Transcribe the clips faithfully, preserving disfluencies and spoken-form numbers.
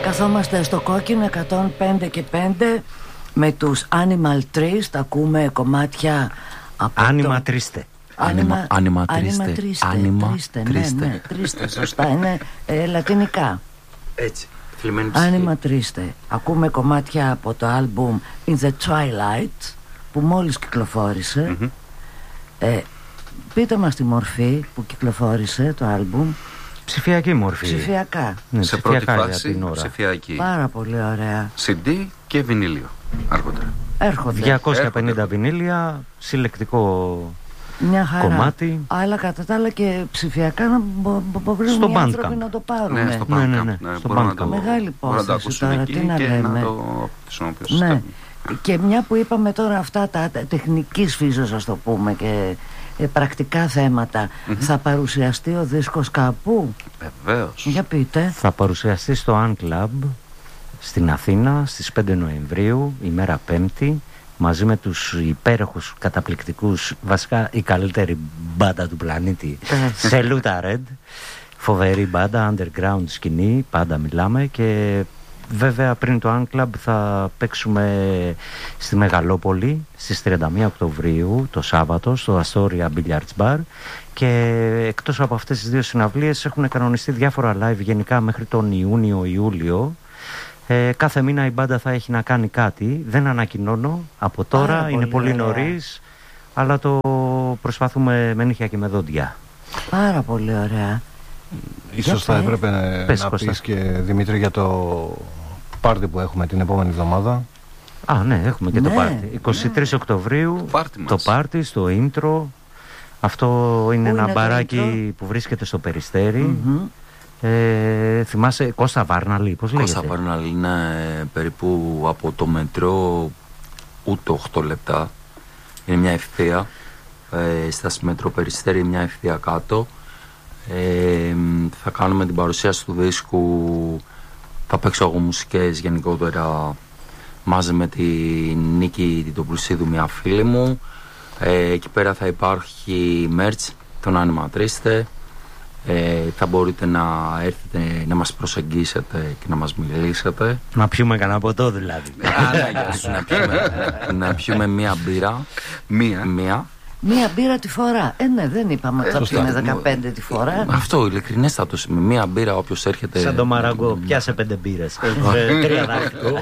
Καθόμαστε στο κόκκινο εκατόν πέντε και πέντε με τους Animal Trees. Τα ακούμε κομμάτια από Άνιμα το... τρίστε. Άνιμα, Άνιμα τρίστε. τρίστε. Άνιμα τρίστε. Ναι, ναι, τρίστε, σωστά. Είναι ε, λατινικά. Έτσι. Θλιμμένη ψυχή. Άνιμα τρίστε. Ακούμε κομμάτια από το άλμπουμ In the Twilight που μόλις κυκλοφόρησε. Mm-hmm. ε, Πείτε μας τη μορφή που κυκλοφόρησε το άλμπουμ. Ψηφιακή μορφή. Ψηφιακά. Ναι, σε ψηφιακά πρώτη φάση την ώρα. ψηφιακή. Πάρα πολύ ωραία. σι ντι και βινίλιο αργότερα. Έρχονται. διακόσια πενήντα Έρχονται. βινίλια, συλλεκτικό Μια χαρά. κομμάτι. Αλλά κατά τα άλλα και ψηφιακά να μπο- μπο- μπορούν Στο οι Bandcamp. άνθρωποι να το πάρουν. Ναι, στο Ναι, ναι, Bandcamp. ναι, Ναι, στο μπορούν να Bandcamp. το- Μεγάλη μπορούν να το υπόθεση ακούσουν τώρα, εκεί τι να και λέμε. να το χρησιμοποιήσουν. Ναι. Και μια που είπαμε τώρα αυτά τα, τα τεχνικής φύσεως, ας το πούμε, και ε, πρακτικά θέματα, Mm-hmm. θα παρουσιαστεί ο δίσκος κάπου? Βεβαίως. Για πείτε. Θα παρουσιαστεί στο Un Club στην Αθήνα στις πέντε Νοεμβρίου, ημέρα Πέμπτη, μαζί με τους υπέροχους, καταπληκτικούς, βασικά η καλύτερη μπάντα του πλανήτη, Σελούτα Red. Φοβερή μπάντα, underground σκηνή, πάντα μιλάμε. Και βέβαια πριν το Un Club θα παίξουμε στη Μεγαλόπολη στις τριάντα μία Οκτωβρίου το Σάββατο στο Astoria Billiards Bar. Και εκτός από αυτές τις δύο συναυλίες έχουν κανονιστεί διάφορα live γενικά μέχρι τον Ιούνιο-Ιούλιο. Ε, κάθε μήνα η μπάντα θα έχει να κάνει κάτι. Δεν ανακοινώνω από τώρα, Πάρα είναι πολύ πολύ ωραία. νωρίς, αλλά το προσπαθούμε με νύχια και με δόντια. Πάρα πολύ ωραία. Ίσως θα πες. έπρεπε να, Πες, να Κώστα. πεις και Δημήτρη για το πάρτι που έχουμε την επόμενη εβδομάδα. Α, ναι, έχουμε και το Ναι, πάρτι. εικοστή τρίτη Οκτωβρίου, Το πάρτι μας. το πάρτι στο intro. Αυτό είναι Πού ένα είναι το μπαράκι intro? που βρίσκεται στο Περιστέρι. Μμμ. Ε, θυμάσαι, Κώστα Βάρναλη, πώς λέγεται? Κώστα Βάρναλη είναι περίπου από το μετρό ούτε οκτώ λεπτά. Είναι μια ευθεία. Ε, στάση μετρό Περιστέρι, μια ευθεία κάτω. Ε, θα κάνουμε την παρουσίαση του δίσκου. Θα παίξω εγώ μουσικές γενικότερα μαζί με τη Νίκη την Τοπουλσίδου, μια φίλη μου. Ε, εκεί πέρα θα υπάρχει merch, τον Άνιμα Τρίστε. Ε, θα μπορείτε να έρθετε να μας προσεγγίσετε και να μας μιλήσετε. Να πιούμε κανένα ποτό δηλαδή. Άρα, για σου, να, πιούμε, να πιούμε μία μπύρα. Μία. μία. Μία μπύρα τη φορά. Ε, ναι, δεν είπαμε ότι θα σωστά. πιούμε δεκαπέντε τη φορά. Αυτό ειλικρινέστατο. Με μία μπύρα όποιος έρχεται. Σαν το Μαραγκό, πιάσε πέντε μπύρες. Ε, Τρία δάχτυλο.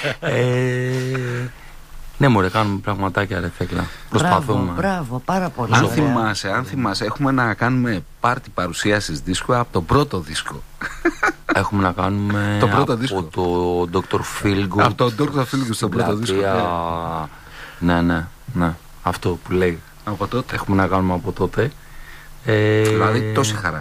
ε, ναι, μωρέ, κάνουμε πραγματάκια, ρε Φέκλα. Προσπαθούμε. Μπράβο, μπράβο, πάρα πολύ Αν ωραία. θυμάσαι, αν θυμάσαι, έχουμε να κάνουμε πάρτι παρουσίασης δίσκου από το πρώτο δίσκο. Έχουμε να κάνουμε Το πρώτο από δίσκο. το ντόκτορ Feelgood. Από τον Ντόρκο Φίλγκου στο πρώτο δίσκο. πλατεία- Ναι, ναι, ναι. Αυτό που λέει. Από τότε. Έχουμε να κάνουμε από τότε. Ε, Δηλαδή τόση χαρά.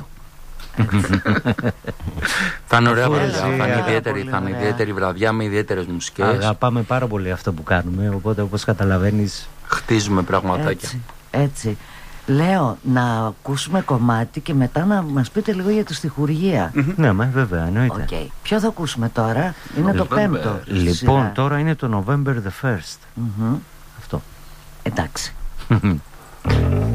Θα είναι ωραία Αφού βραδιά. εσύ, Θα είναι πάρα ιδιαίτερη, πολύ θα είναι ωραία. ιδιαίτερη βραδιά με ιδιαίτερες μουσικές. Αγαπάμε πάρα πολύ αυτό που κάνουμε, οπότε όπως καταλαβαίνεις. Χτίζουμε πραγματάκια. Έτσι, έτσι. Λέω να ακούσουμε κομμάτι και μετά να μας πείτε λίγο για τη στιχουργία. Ναι, μα βέβαια, εννοείται. Οκ. Ποιο θα ακούσουμε τώρα? Είναι το November. πέμπτο. στη Λοιπόν, σειρά. τώρα είναι το November the first. Μμμ. Αυτό. Εντάξει.